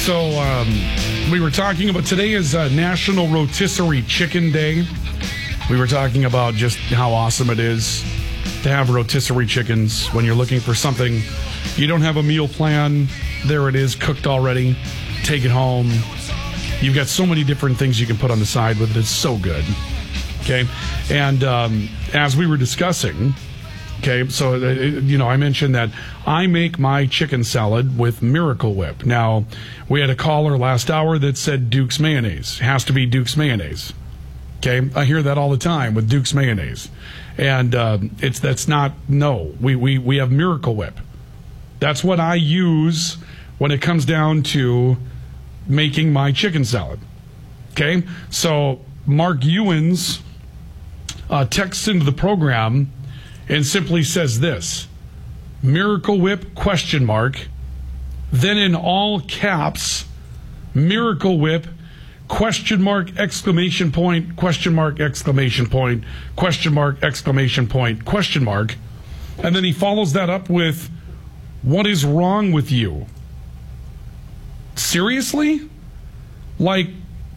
So we were talking about today is National Rotisserie Chicken Day. We were talking about just how awesome it is to have rotisserie chickens when you're looking for something. You don't have a meal plan. There it is, cooked already. Take it home. You've got so many different things you can put on the side with it. It's so good. Okay. And as we were discussing, okay, so, I mentioned that I make my chicken salad with Miracle Whip. Now, we had a caller last hour that said Duke's mayonnaise. It has to be Duke's mayonnaise. Okay, I hear that all the time with Duke's mayonnaise. And we have Miracle Whip. That's what I use when it comes down to making my chicken salad. Okay, so Mark Ewens texts into the program and simply says this: Miracle Whip ? Then in all caps, Miracle Whip ? Exclamation point, ? Exclamation point, ? Exclamation point, ? And then he follows that up with, what is wrong with you? Seriously? Like,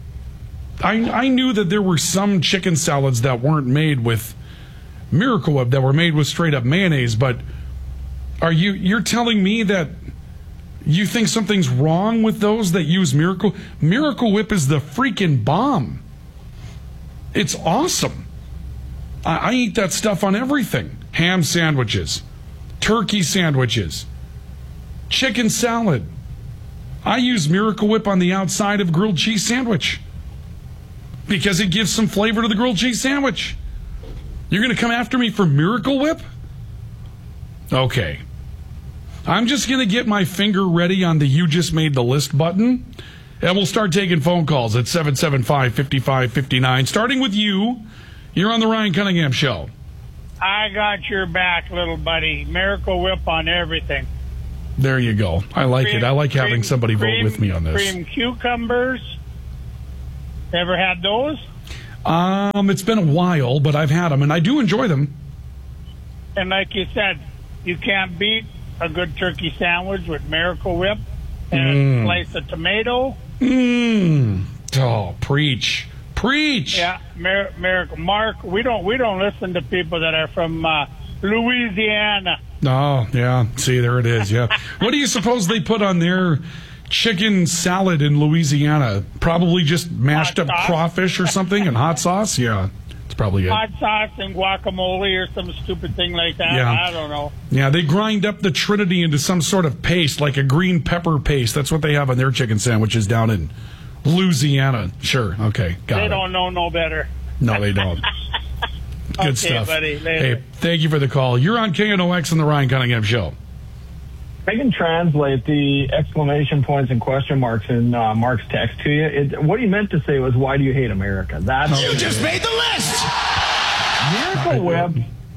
I knew that there were some chicken salads that weren't made with Miracle Whip, that were made with straight up mayonnaise, but you're telling me that you think something's wrong with those that use Miracle Whip is the freaking bomb. It's awesome. I eat that stuff on everything. Ham sandwiches, turkey sandwiches, chicken salad. I use Miracle Whip on the outside of grilled cheese sandwich because it gives some flavor to the grilled cheese sandwich. You're going to come after me for Miracle Whip? Okay. I'm just going to get my finger ready on the You Just Made the List button, and we'll start taking phone calls at 775-5559. Starting with you. You're on the Ryan Cunningham Show. I got your back, little buddy. Miracle Whip on everything. There you go. I like it. I like having somebody vote with me on this. Cream cucumbers. Ever had those? It's been a while, but I've had them, and I do enjoy them. And like you said, you can't beat a good turkey sandwich with Miracle Whip and a slice of tomato. Oh, preach. Yeah, Miracle. Mark, we don't listen to people that are from Louisiana. Oh, yeah. See, there it is. Yeah. What do you suppose they put on their chicken salad in Louisiana? Probably just mashed up crawfish or something and hot sauce? Yeah. It's probably it. Hot sauce and guacamole or some stupid thing like that. Yeah. I don't know. Yeah, they grind up the Trinity into some sort of paste, like a green pepper paste. That's what they have on their chicken sandwiches down in Louisiana. Sure. Okay. Got it. They don't know no better. No, they don't. Good stuff. Buddy. Later. Hey, thank you for the call. You're on KNOX and the Ryan Cunningham Show. I can translate the exclamation points and question marks in Mark's text to you. What he meant to say was, why do you hate America? You just made the list! Miracle Whip,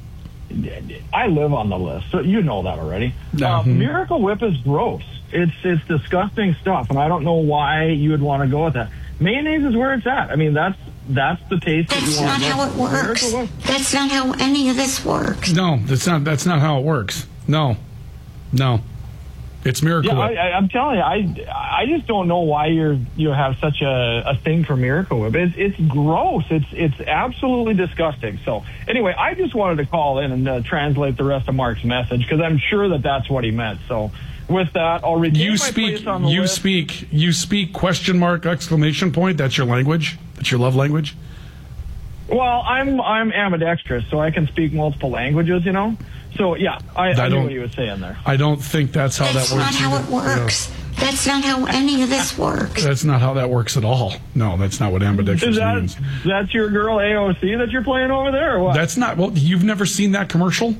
I live on the list, so you know that already. Miracle Whip is gross. It's disgusting stuff, and I don't know why you would want to go with that. Mayonnaise is where it's at. I mean, that's the taste that you want. That's not how it works. That's not how any of this works. No, that's not how it works. No. It's Miracle Whip. I'm telling you, I just don't know why you have such a thing for Miracle Whip. It's gross. It's absolutely disgusting. So anyway, I just wanted to call in and translate the rest of Mark's message because I'm sure that's what he meant. So with that, I'll retain my place on the list. You speak question mark exclamation point. That's your language. That's your love language. Well, I'm ambidextrous, so I can speak multiple languages. So, yeah, I knew what he was saying there. I don't think that's how that works. That's not how it works. Yeah. That's not how any of this works. That's not how that works at all. No, that's not what ambidextrous means. That's your girl AOC that you're playing over there, or what? That's not. Well, you've never seen that commercial?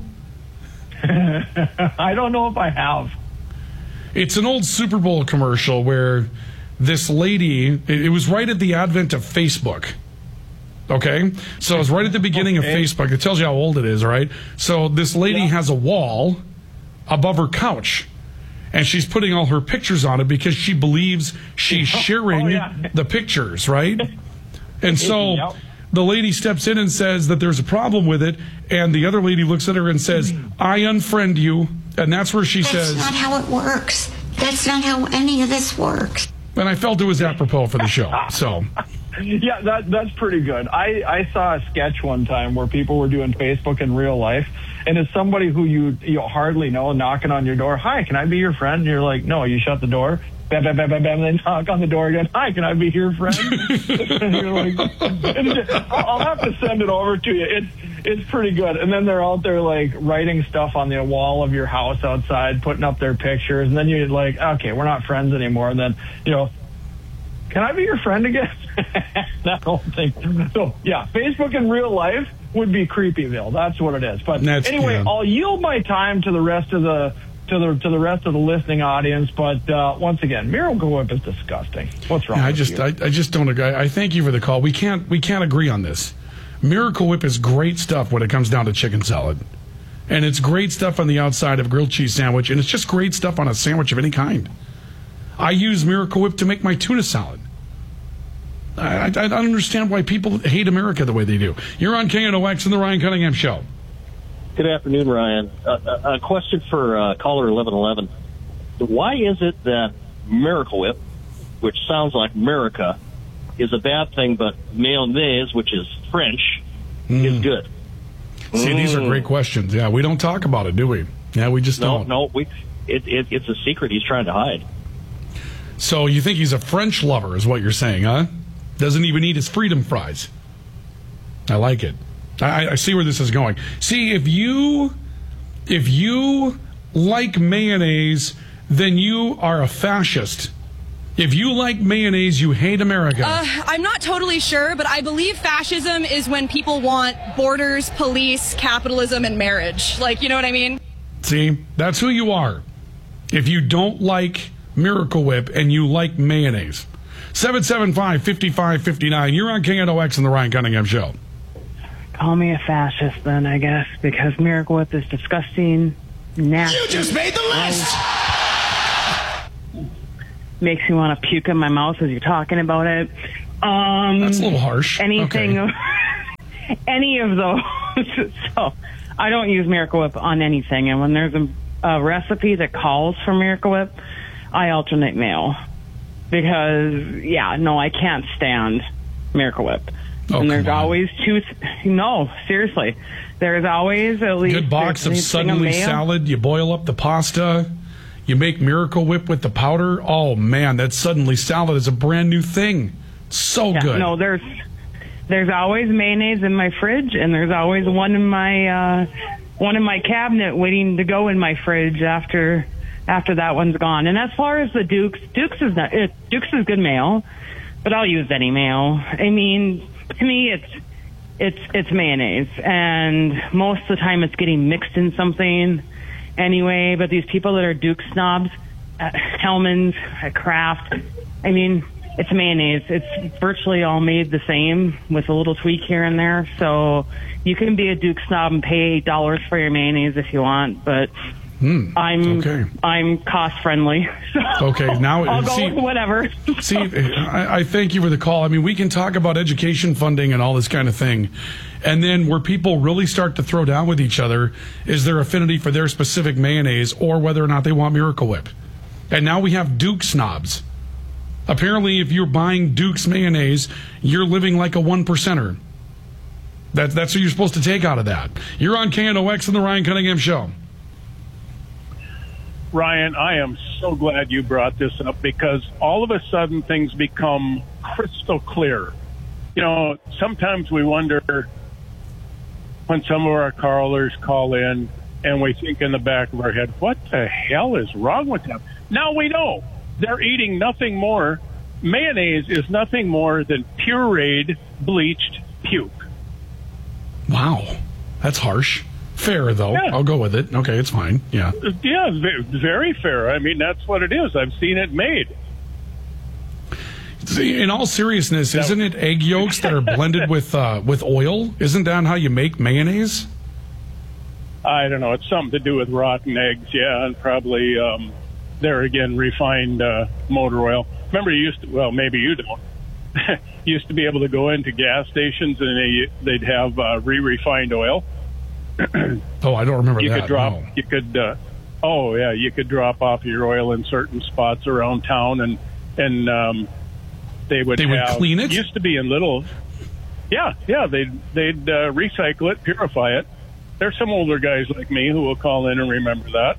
I don't know if I have. It's an old Super Bowl commercial where this lady, it was right at the advent of Facebook. Okay, so it's right at the beginning of Facebook. It tells you how old it is, right? So this lady has a wall above her couch, and she's putting all her pictures on it because she believes she's sharing the pictures, right? And so the lady steps in and says that there's a problem with it, and the other lady looks at her and says, I unfriend you, and that's where she says... That's not how it works. That's not how any of this works. And I felt it was apropos for the show. So, Yeah, that's pretty good. I saw a sketch one time where people were doing Facebook in real life, and it's somebody who you hardly know knocking on your door. Hi, can I be your friend? And you're like, no, you shut the door. Bam, bam, bam, bam, bam. They knock on the door again. Hi, can I be your friend? And you're like, I'll have to send it over to you. It's pretty good. And then they're out there like writing stuff on the wall of your house outside, putting up their pictures. And then you're like, okay, we're not friends anymore. And then, can I be your friend again? That whole thing. So, yeah, Facebook in real life would be Creepyville. That's what it is. But anyway, I'll yield my time to the rest of the rest of the listening audience. But once again, Miracle Whip is disgusting. What's wrong? I just don't agree. I thank you for the call. We can't agree on this. Miracle Whip is great stuff when it comes down to chicken salad, and it's great stuff on the outside of a grilled cheese sandwich, and it's just great stuff on a sandwich of any kind. I use Miracle Whip to make my tuna salad. I don't understand why people hate America the way they do. You're on KNOX and the Ryan Cunningham Show. Good afternoon, Ryan. A question for caller 1111. Why is it that Miracle Whip, which sounds like America, is a bad thing, but mayonnaise, which is French, is good? See, these are great questions. Yeah, we don't talk about it, do we? Yeah, we just don't. No, it's a secret he's trying to hide. So you think he's a French lover is what you're saying, huh? Doesn't even eat his freedom fries. I like it. I see where this is going. See, if you like mayonnaise, then you are a fascist. If you like mayonnaise, you hate America. I'm not totally sure, but I believe fascism is when people want borders, police, capitalism, and marriage. Like, you know what I mean? See, that's who you are. If you don't like Miracle Whip and you like mayonnaise. 775-5559. You're on KNOX and the Ryan Cunningham Show. Call me a fascist then, I guess, because Miracle Whip is disgusting, nasty. You just made the list! Makes me want to puke in my mouth as you're talking about it. That's a little harsh. Anything, okay. Any of those. So I don't use Miracle Whip on anything, and when there's a recipe that calls for Miracle Whip, I alternate mayo. Because, I can't stand Miracle Whip. Oh, and there's always no, seriously. There's always at least good box of suddenly salad. You boil up the pasta. You make Miracle Whip with the powder. Oh, man, that suddenly salad is a brand new thing. So good. No, there's always mayonnaise in my fridge, and there's always one in my cabinet waiting to go in my fridge after that one's gone. And as far as the Dukes is good mayo, but I'll use any mayo. I mean, to me, it's mayonnaise, and most of the time it's getting mixed in something anyway. But these people that are Duke snobs at Hellman's, at Kraft, I mean, it's mayonnaise. It's virtually all made the same with a little tweak here and there. So you can be a Duke snob and pay $8 for your mayonnaise if you want, but I'm cost friendly. So okay, now I'll go with whatever. See, I thank you for the call. I mean, we can talk about education funding and all this kind of thing, and then where people really start to throw down with each other is their affinity for their specific mayonnaise or whether or not they want Miracle Whip. And now we have Duke snobs. Apparently, if you're buying Duke's mayonnaise, you're living like a 1%er. That's what you're supposed to take out of that. You're on KNOX and the Ryan Cunningham Show. Ryan, I am so glad you brought this up because all of a sudden things become crystal clear. You know, sometimes we wonder when some of our callers call in and we think in the back of our head, what the hell is wrong with them? Now we know they're eating nothing more. Mayonnaise is nothing more than pureed, bleached puke. Wow, that's harsh. Fair, though. Yeah. I'll go with it. Okay, it's fine. Yeah. Yeah, very fair. I mean, that's what it is. I've seen it made. See, in all seriousness, isn't it egg yolks that are blended with oil? Isn't that how you make mayonnaise? I don't know. It's something to do with rotten eggs, yeah, and probably, there again, refined motor oil. Remember, maybe you don't. You used to be able to go into gas stations and they'd have re-refined oil. Oh, I don't remember you that. Could drop, no. you could drop off your oil in certain spots around town, and and they would clean it. Used to be in little. Yeah, they'd recycle it, purify it. There's some older guys like me who will call in and remember that.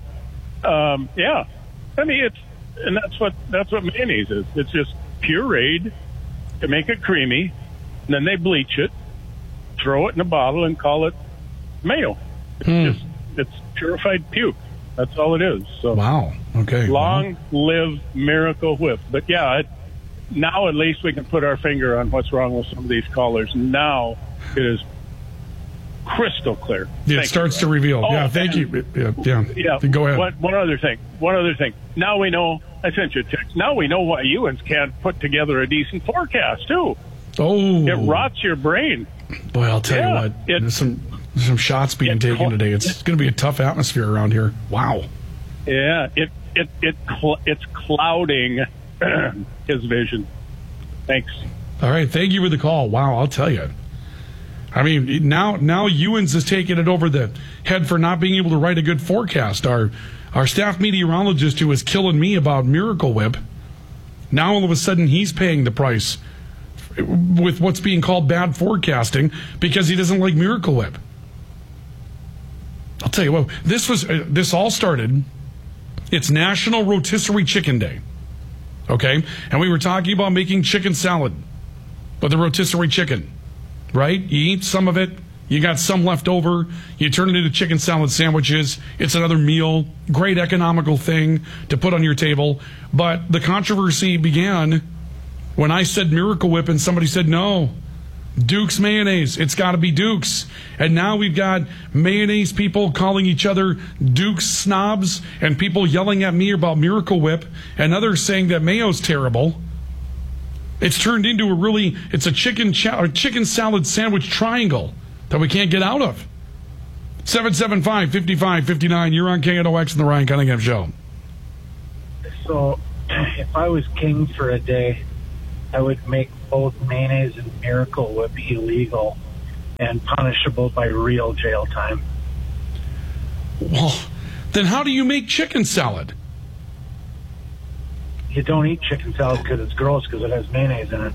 Yeah, I mean that's what mayonnaise is. It's just pureed to make it creamy, and then they bleach it, throw it in a bottle, and call it mayo. It's purified puke. That's all it is. So wow. Okay. Long live Miracle Whip. But yeah, now at least we can put our finger on what's wrong with some of these callers. Now it is crystal clear. It starts to reveal. Thank you. Yeah. Go ahead. One other thing. Now we know. I sent you a text. Now we know why Ewans can't put together a decent forecast too. Oh, it rots your brain. Boy, I'll tell you what. There's some shots being taken today. It's going to be a tough atmosphere around here. Wow. Yeah. It's clouding his vision. Thanks. All right. Thank you for the call. Wow. I'll tell you. I mean, now Ewans is taking it over the head for not being able to write a good forecast. Our staff meteorologist who was killing me about Miracle Whip, now all of a sudden he's paying the price with what's being called bad forecasting because he doesn't like Miracle Whip. I'll tell you what, this all started. It's National Rotisserie Chicken Day. Okay? And we were talking about making chicken salad with the rotisserie chicken. Right? You eat some of it, you got some left over, you turn it into chicken salad sandwiches. It's another meal, great economical thing to put on your table. But the controversy began when I said Miracle Whip and somebody said no. Duke's mayonnaise. It's got to be Duke's. And now we've got mayonnaise people calling each other Duke's snobs and people yelling at me about Miracle Whip and others saying that mayo's terrible. It's turned into it's a chicken salad sandwich triangle that we can't get out of. 775-5559. You're on KNOX and the Ryan Cunningham Show. So, if I was king for a day, I would make both mayonnaise and Miracle Whip illegal and punishable by real jail time. Well, then how do you make chicken salad? You don't eat chicken salad because it's gross because it has mayonnaise in it.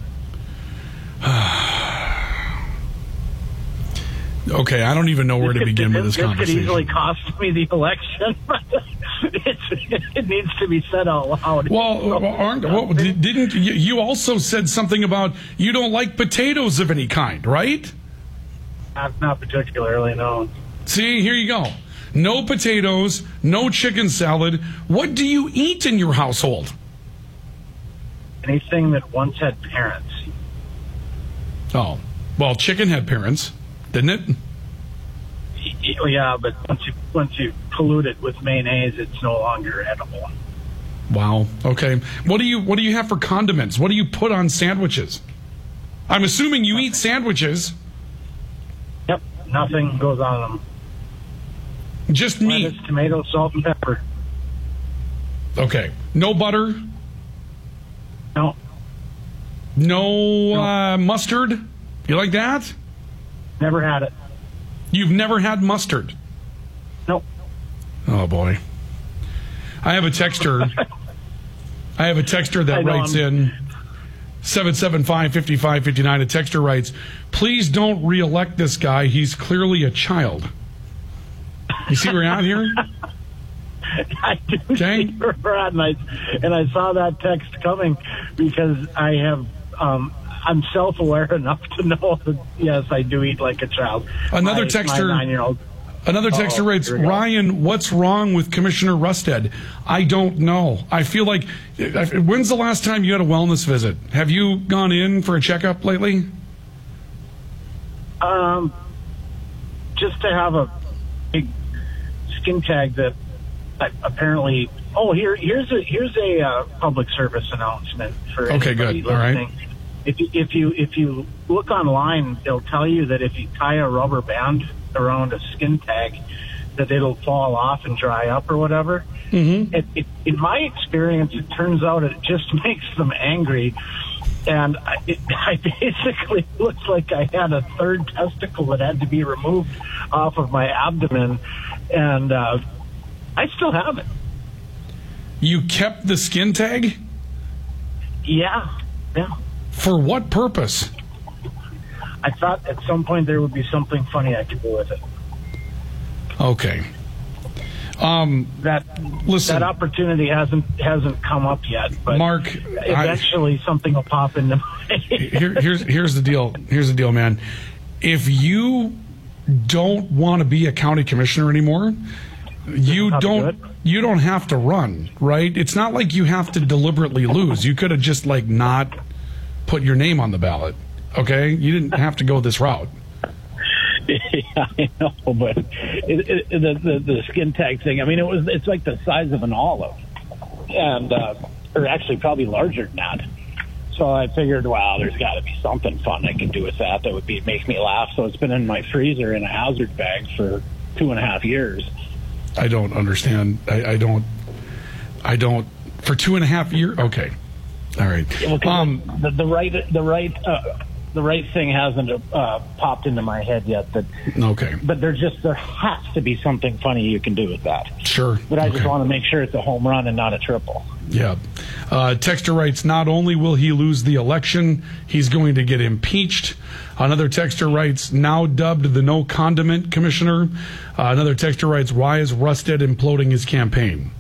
Okay, I don't even know where to begin with this conversation. This could easily cost me the election, but it needs to be said out loud. Didn't you also said something about you don't like potatoes of any kind, right? Not particularly, no. See, here you go. No potatoes, no chicken salad. What do you eat in your household? Anything that once had parents. Oh, well, chicken had parents, didn't it? Yeah, but once you pollute it with mayonnaise, it's no longer edible. Wow. Okay. What do you have for condiments? What do you put on sandwiches? I'm assuming you eat sandwiches. Yep. Nothing goes on them. Just meat. Lettuce, tomato, salt, and pepper. Okay. No butter. No. No mustard? You like that? Never had it. You've never had mustard? Nope. Oh, boy. I have a texter. That writes in 775-5559. A texter writes, please don't reelect this guy. He's clearly a child. You see where we're at here? I do see where we're at, and I saw that text coming because I have I'm self-aware enough to know that yes, I do eat like a child. Another texter 9-year-old. Another texter writes, Ryan, what's wrong with Commissioner Rusted? I don't know. I feel like, when's the last time you had a wellness visit? Have you gone in for a checkup lately? Just to have a big skin tag that apparently. Oh, here's a public service announcement for okay, good. Listening. All right. If you look online, they'll tell you that if you tie a rubber band around a skin tag, that it'll fall off and dry up or whatever. Mm-hmm. In my experience, it turns out it just makes them angry. And I basically looked like I had a third testicle that had to be removed off of my abdomen, and I still have it. You kept the skin tag? Yeah. For what purpose? I thought at some point there would be something funny I could do with it. Okay. Listen, that opportunity hasn't come up yet, but Mark, eventually something will pop into my here's the deal. Here's the deal, man. If you don't want to be a county commissioner anymore, you don't have to run, right? It's not like you have to deliberately lose. You could have just not put your name on the ballot. Okay? You didn't have to go this route. Yeah, I know, but the skin tag thing, I mean, it's like the size of an olive, and or actually probably larger than that. So I figured, wow, there's got to be something fun I can do with that would make me laugh. So it's been in my freezer in a hazard bag for 2.5 years. I don't understand. I don't. For 2.5 years? Okay. All right. Yeah, the right thing hasn't popped into my head yet. Okay. But there has to be something funny you can do with that. Sure. But I just want to make sure it's a home run and not a triple. Yeah. Texter writes, not only will he lose the election, he's going to get impeached. Another texter writes, now dubbed the no condiment commissioner. Another texter writes, why is Rustad imploding his campaign?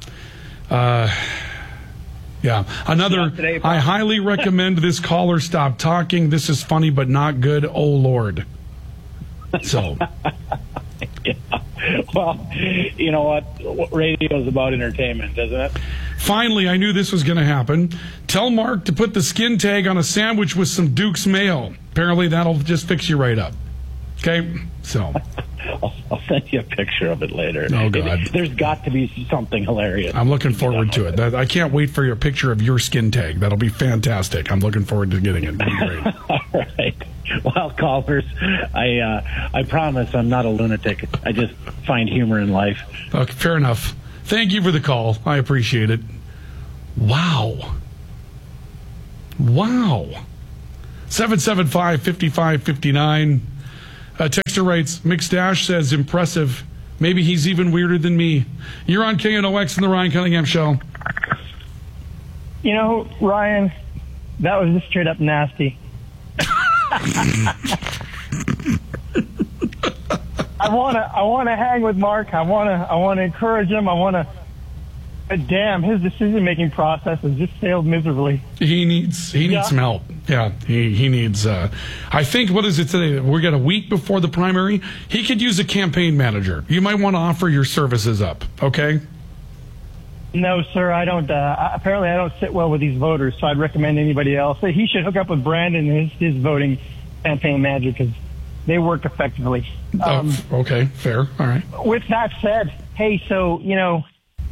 Yeah. Another, I highly recommend this caller stop talking. This is funny but not good. Oh, Lord. So. Yeah. Well, you know what? Radio is about entertainment, isn't it? Finally, I knew this was going to happen. Tell Mark to put the skin tag on a sandwich with some Duke's mayo. Apparently, that'll just fix you right up. Okay? So. I'll send you a picture of it later. Oh, God. There's got to be something hilarious. I'm looking forward to it. I can't wait for your picture of your skin tag. That'll be fantastic. I'm looking forward to getting it. It'll be great. All right. Well, callers, I promise I'm not a lunatic. I just find humor in life. Okay, fair enough. Thank you for the call. I appreciate it. Wow. 775-5559. Texter writes, McStash says, impressive. Maybe he's even weirder than me. You're on KNOX in the Ryan Cunningham Show. You know, Ryan, that was just straight up nasty. I want to hang with Mark. I want to encourage him. But damn, his decision-making process has just failed miserably. He needs some help. Yeah, he needs. I think, what is it today? We got a week before the primary. He could use a campaign manager. You might want to offer your services up. Okay. No, sir, I don't. Apparently, I don't sit well with these voters, so I'd recommend anybody else. He should hook up with Brandon and his voting campaign manager because they work effectively. Okay, fair. All right. With that said, hey, so, you know,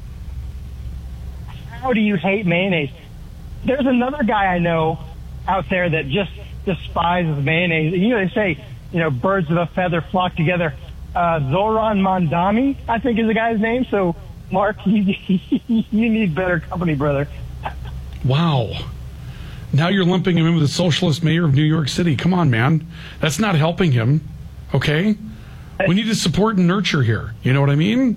how do you hate mayonnaise? There's another guy I know out there that just despises mayonnaise. You know, they say, you know, birds of a feather flock together. Zoran Mondani, I think is the guy's name. So, Mark, you need better company, brother. Wow. Now you're lumping him in with the socialist mayor of New York City. Come on, man. That's not helping him. Okay? We need to support and nurture here. You know what I mean?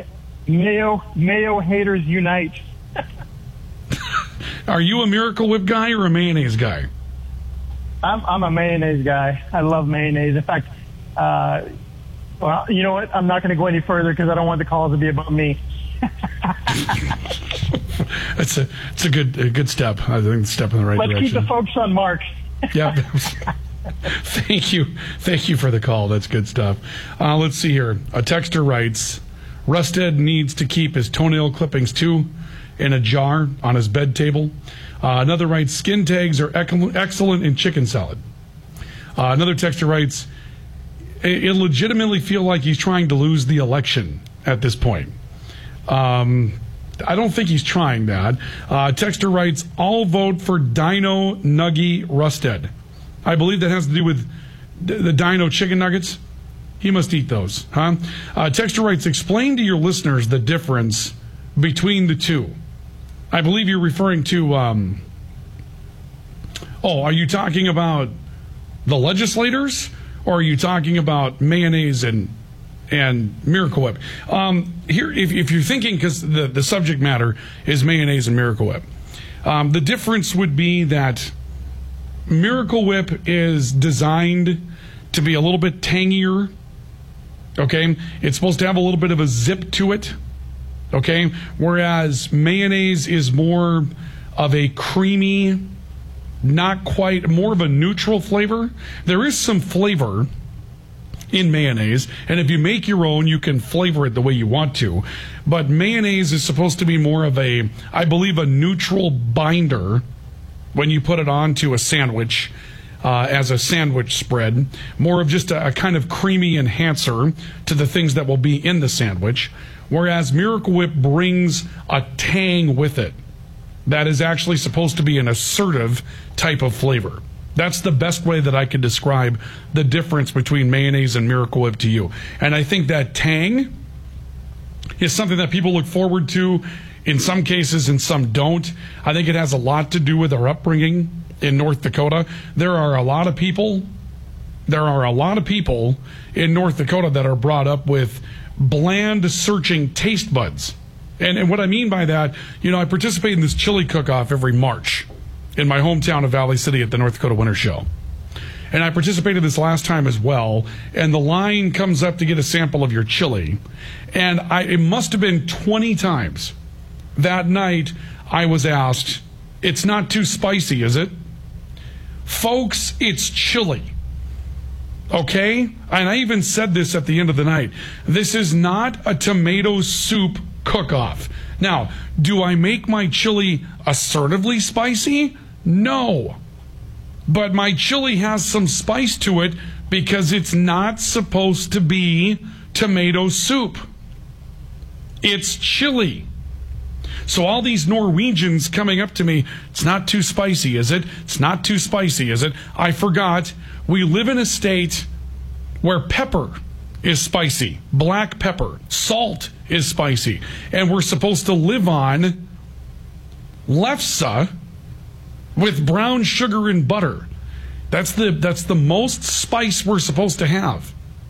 Mayo haters unite. Are you a Miracle Whip guy or a mayonnaise guy? I'm a mayonnaise guy. I love mayonnaise. In fact, well, you know what? I'm not going to go any further because I don't want the calls to be about me. It's a good step. I think it's a step in the right direction. Let's keep the focus on Mark. Yeah. Thank you for the call. That's good stuff. Let's see here. A texter writes, Rustad needs to keep his toenail clippings too in a jar on his bed table. Another writes, skin tags are excellent in chicken salad. Another texter writes, it legitimately feel like he's trying to lose the election at this point. I don't think he's trying that. Texter writes, I'll vote for Dino Nuggy Rustad. I believe that has to do with the Dino chicken nuggets. He must eat those, huh? Texter writes, explain to your listeners the difference between the two. I believe you're referring to, are you talking about the legislators? Or are you talking about mayonnaise and Miracle Whip? Here, if you're thinking, because the subject matter is mayonnaise and Miracle Whip, The difference would be that Miracle Whip is designed to be a little bit tangier. Okay? It's supposed to have a little bit of a zip to it. Okay? Whereas mayonnaise is more of a creamy, not quite, more of a neutral flavor. There is some flavor in mayonnaise, and if you make your own, you can flavor it the way you want to. But mayonnaise is supposed to be more of a, I believe, a neutral binder when you put it onto a sandwich as a sandwich spread. More of just a kind of creamy enhancer to the things that will be in the sandwich. Whereas Miracle Whip brings a tang with it that is actually supposed to be an assertive type of flavor. That's the best way that I could describe the difference between mayonnaise and Miracle Whip to you. And I think that tang is something that people look forward to in some cases and some don't. I think it has a lot to do with our upbringing in North Dakota. There are a lot of people in North Dakota that are brought up with bland searching taste buds. And what I mean by that, I participate in this chili cook-off every March in my hometown of Valley City at the North Dakota Winter Show. And I participated this last time as well, and the line comes up to get a sample of your chili. And it must have been 20 times that night I was asked, "It's not too spicy, is it?" Folks, it's chili. Okay? And I even said this at the end of the night. This is not a tomato soup cook-off. Now, do I make my chili assertively spicy? No. But my chili has some spice to it because it's not supposed to be tomato soup. It's chili. So all these Norwegians coming up to me, "It's not too spicy, is it? It's not too spicy, is it?" I forgot. We live in a state where pepper is spicy. Black pepper. Salt is spicy. And we're supposed to live on lefse with brown sugar and butter. That's the most spice we're supposed to have.